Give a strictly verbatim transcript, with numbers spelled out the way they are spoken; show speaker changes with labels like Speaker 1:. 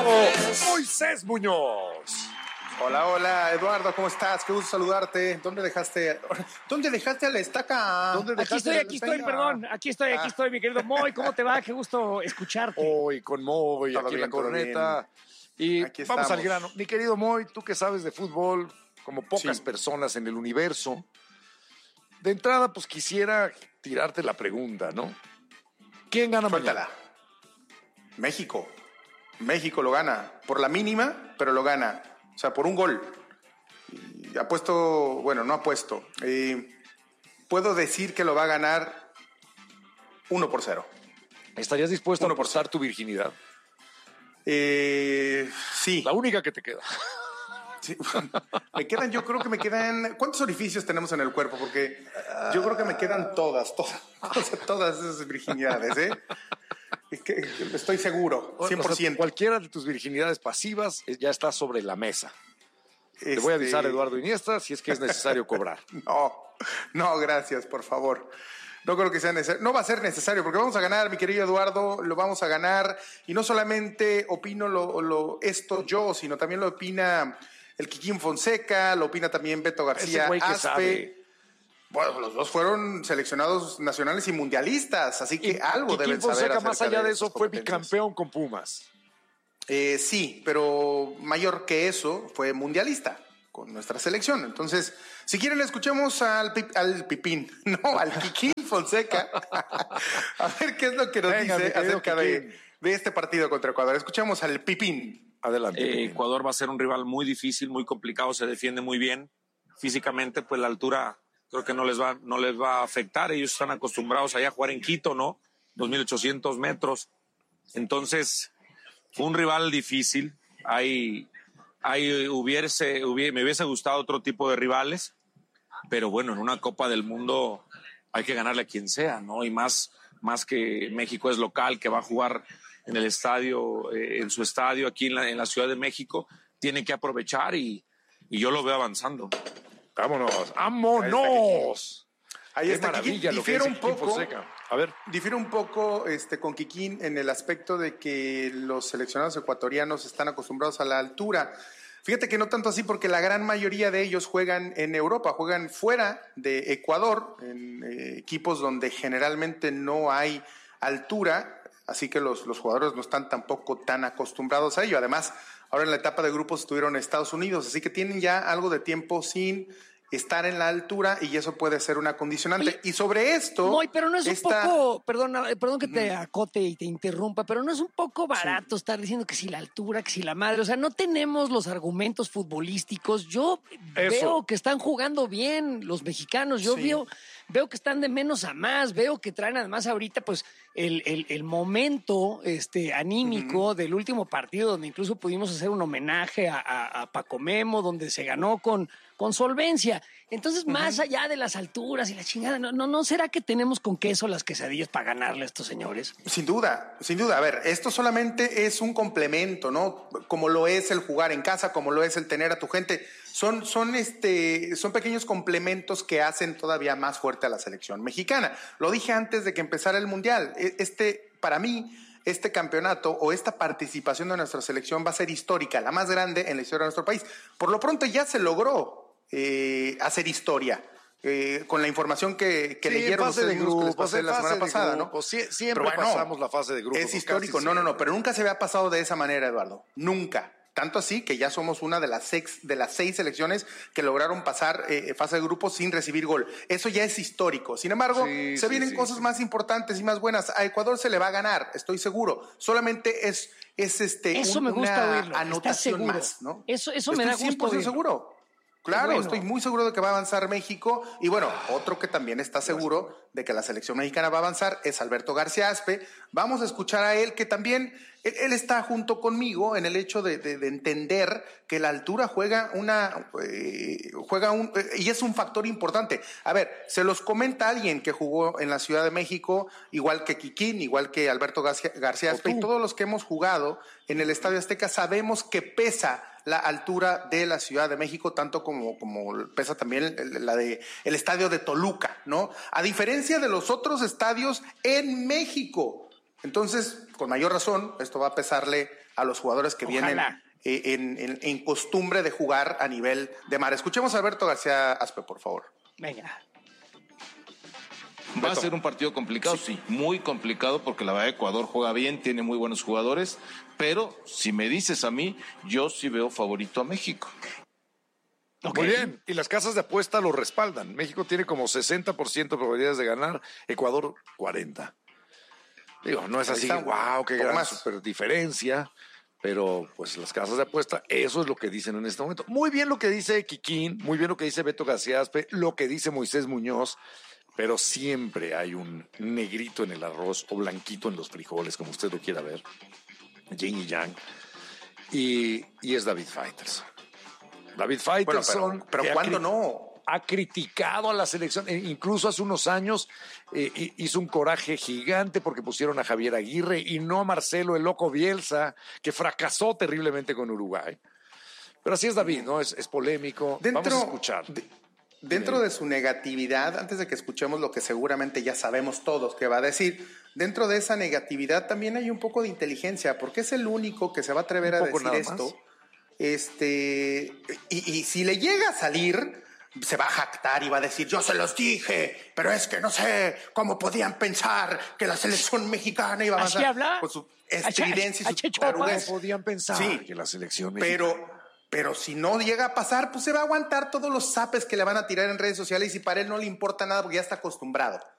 Speaker 1: invitado, Moisés Muñoz.
Speaker 2: Hola, hola, Eduardo, ¿cómo estás? Qué gusto saludarte. ¿Dónde dejaste, dónde dejaste a la estaca?
Speaker 1: ¿Dónde
Speaker 3: Aquí estoy, aquí estoy, perdón. Aquí estoy, aquí estoy, mi querido Moy. ¿Cómo te va? Qué gusto escucharte.
Speaker 1: Hoy con Moy,
Speaker 2: Todo
Speaker 1: aquí en
Speaker 2: bien,
Speaker 1: la
Speaker 2: todo
Speaker 1: corneta. Y
Speaker 2: Aquí
Speaker 1: vamos
Speaker 2: estamos.
Speaker 1: al grano. Mi querido Moy, tú que sabes de fútbol, como pocas
Speaker 2: Sí.
Speaker 1: personas en el universo, de entrada, pues quisiera tirarte la pregunta, ¿no? ¿Quién gana
Speaker 2: Suéltala.
Speaker 1: mañana?
Speaker 2: México. México lo gana. Por la mínima, pero lo gana. O sea, por un gol. Y apuesto, bueno, no apuesto. Eh, puedo decir que lo va a ganar uno por cero.
Speaker 1: ¿Estarías dispuesto a
Speaker 2: Uno por
Speaker 1: apostar tu virginidad?
Speaker 2: Eh, sí.
Speaker 1: La única que te queda.
Speaker 2: Sí. Me quedan, yo creo que me quedan. ¿Cuántos orificios tenemos en el cuerpo? Porque yo creo que me quedan todas, todas, o sea, todas esas virginidades, ¿eh? Es que estoy seguro, cien por ciento.
Speaker 1: O sea, cualquiera de tus virginidades pasivas eh, ya está sobre la mesa.
Speaker 2: Este...
Speaker 1: Te voy a avisar, Eduardo Iniesta, si es que es necesario cobrar.
Speaker 2: No, no, gracias, por favor. No creo que sea necesario. No va a ser necesario porque vamos a ganar, mi querido Eduardo, lo vamos a ganar. Y no solamente opino lo, lo, esto yo, sino también lo opina el Kikín Fonseca, lo opina también Beto García
Speaker 1: Ese güey que
Speaker 2: Aspe.
Speaker 1: sabe.
Speaker 2: Bueno, los dos fueron seleccionados nacionales y mundialistas, así que
Speaker 1: Y
Speaker 2: algo
Speaker 1: Kikín
Speaker 2: deben saber
Speaker 1: Fonseca,
Speaker 2: acerca
Speaker 1: más allá de eso,
Speaker 2: esas
Speaker 1: fue
Speaker 2: competencias.
Speaker 1: bicampeón con Pumas.
Speaker 2: Eh, sí, pero mayor que eso, fue mundialista con nuestra selección. Entonces, si quieren, escuchemos al, pip, al Pipín, no, al Kikín Fonseca, a ver qué es lo que nos
Speaker 1: Venga,
Speaker 2: dice acerca
Speaker 1: Kikín.
Speaker 2: de, de este partido contra Ecuador. Escuchemos al Pipín.
Speaker 1: Adelante.
Speaker 4: Eh,
Speaker 1: Pipín.
Speaker 4: Ecuador va a ser un rival muy difícil, muy complicado, se defiende muy bien. Físicamente, pues la altura creo que no les va, no les va a afectar. Ellos están acostumbrados allá a jugar en Quito, ¿no? dos mil ochocientos metros. Entonces, fue un rival difícil. Hay, hay hubiese, hubiese, me hubiese gustado otro tipo de rivales, pero bueno, en una Copa del Mundo hay que ganarle a quien sea, ¿no? Y más, más que México es local, que va a jugar en el estadio, eh, en su estadio aquí en la, en la Ciudad de México, tiene que aprovechar y, y yo lo veo avanzando.
Speaker 1: Vámonos, vámonos.
Speaker 2: Ahí
Speaker 1: Qué
Speaker 2: está,
Speaker 1: maravilla
Speaker 2: Kikín.
Speaker 1: lo que
Speaker 2: Difiere
Speaker 1: dice
Speaker 2: un
Speaker 1: Kikín
Speaker 2: poco.
Speaker 1: Fonseca. A ver.
Speaker 2: Difiere un poco este, con Kikín en el aspecto de que los seleccionados ecuatorianos están acostumbrados a la altura. Fíjate que no tanto así porque la gran mayoría de ellos juegan en Europa, juegan fuera de Ecuador, en eh, equipos donde generalmente no hay altura, así que los, los jugadores no están tampoco tan acostumbrados a ello. Además, ahora en la etapa de grupos estuvieron en Estados Unidos, así que tienen ya algo de tiempo sin estar en la altura y eso puede ser una condicionante.
Speaker 3: Oye,
Speaker 2: y sobre esto...
Speaker 3: Moy, pero no es
Speaker 2: esta...
Speaker 3: un poco, perdón, perdón que te acote y te interrumpa, pero no es un poco barato sí. estar diciendo que si la altura, que si la madre, o sea, no tenemos los argumentos futbolísticos. Yo Eso. veo que están jugando bien los mexicanos, yo sí. veo, veo que están de menos a más, veo que traen además ahorita pues el, el, el momento este, anímico uh-huh. del último partido, donde incluso pudimos hacer un homenaje a, a, a Paco Memo, donde se ganó con, con solvencia. Entonces, uh-huh. más allá de las alturas y la chingada, ¿no, no, ¿no será que tenemos con queso las quesadillas para ganarle a estos señores?
Speaker 2: Sin duda, sin duda. A ver, esto solamente es un complemento, ¿no? Como lo es el jugar en casa, como lo es el tener a tu gente. Son, son, este, son pequeños complementos que hacen todavía más fuerte a la selección mexicana. Lo dije antes de que empezara el Mundial. Este, para mí, este campeonato o esta participación de nuestra selección va a ser histórica, la más grande en la historia de nuestro país. Por lo pronto ya se logró eh, hacer historia. Eh, con la información que, que
Speaker 1: sí,
Speaker 2: leyeron
Speaker 1: ustedes
Speaker 2: de
Speaker 1: mismos
Speaker 2: que les pasé la semana pasada,
Speaker 1: grupo,
Speaker 2: ¿no?
Speaker 1: Sie siempre
Speaker 2: pero bueno,
Speaker 1: pasamos la fase de grupos.
Speaker 2: Es histórico, no, no, no, pero nunca se había pasado de esa manera, Eduardo. Nunca. Tanto así que ya somos una de las seis, de las seis selecciones que lograron pasar eh, fase de grupos sin recibir gol. Eso ya es histórico. Sin embargo,
Speaker 1: sí,
Speaker 2: se
Speaker 1: sí,
Speaker 2: vienen
Speaker 1: sí,
Speaker 2: cosas
Speaker 1: sí.
Speaker 2: más importantes y más buenas. A Ecuador se le va a ganar, estoy seguro. Solamente es, es este,
Speaker 3: eso
Speaker 2: un,
Speaker 3: me gusta
Speaker 2: una
Speaker 3: oírlo.
Speaker 2: anotación más, ¿no?
Speaker 3: Eso, eso
Speaker 2: estoy
Speaker 3: me da gusto
Speaker 2: cien por ciento
Speaker 3: oírlo.
Speaker 2: seguro. Claro,
Speaker 3: bueno.
Speaker 2: estoy muy seguro de que va a avanzar México. Y bueno, otro que también está seguro de que la selección mexicana va a avanzar es Alberto García Aspe. Vamos a escuchar a él, que también, él, él está junto conmigo en el hecho de, de, de entender que la altura juega una, eh, juega un, eh, y es un factor importante. A ver, se los comenta alguien que jugó en la Ciudad de México, igual que Kikín, igual que Alberto García, García Aspe, y todos los que hemos jugado en el Estadio Azteca sabemos que pesa la altura de la Ciudad de México, tanto como, como pesa también la de el estadio de Toluca, ¿no? A diferencia de los otros estadios en México. Entonces, con mayor razón, esto va a pesarle a los jugadores que
Speaker 3: Ojalá.
Speaker 2: vienen eh, en, en, en costumbre de jugar a nivel de mar. Escuchemos a Alberto García Aspe, por favor.
Speaker 3: Venga.
Speaker 5: Va a ser un partido complicado, sí. sí, muy complicado, porque la verdad Ecuador juega bien, tiene muy buenos jugadores, pero si me dices a mí, yo sí veo favorito a México.
Speaker 1: Okay. Muy bien, y las casas de apuesta lo respaldan. México tiene como sesenta por ciento de probabilidades de ganar, Ecuador cuarenta. Digo, no es así, wow, qué gran super diferencia, pero pues las casas de apuesta, eso es lo que dicen en este momento. Muy bien lo que dice Kikín, muy bien lo que dice Beto García Aspe, lo que dice Moisés Muñoz, pero siempre hay un negrito en el arroz o blanquito en los frijoles, como usted lo quiera ver, yin y yang, y, y es David Faitelson. David Faitelson.
Speaker 2: Bueno, pero pero ¿cuándo no?
Speaker 1: Ha criticado a la selección, incluso hace unos años eh, hizo un coraje gigante porque pusieron a Javier Aguirre y no a Marcelo el Loco Bielsa, que fracasó terriblemente con Uruguay. Pero así es David, ¿no? Es, es polémico. Dentro, Vamos a escuchar.
Speaker 2: De, dentro de su negatividad, antes de que escuchemos lo que seguramente ya sabemos todos que va a decir, dentro de esa negatividad también hay un poco de inteligencia, porque es el único que se va a atrever a decir esto. Este, y, y si le llega a salir, se va a jactar y va a decir, yo se los dije, pero es que no sé cómo podían pensar que la selección mexicana iba a avanzar.
Speaker 3: ¿Así habla?
Speaker 2: Con su estridencia y su
Speaker 1: tarugez. ¿Cómo podían pensar
Speaker 2: sí,
Speaker 1: que la selección mexicana?
Speaker 2: Pero, pero si no llega a pasar, pues se va a aguantar todos los zapes que le van a tirar en redes sociales y para él no le importa nada porque ya está acostumbrado.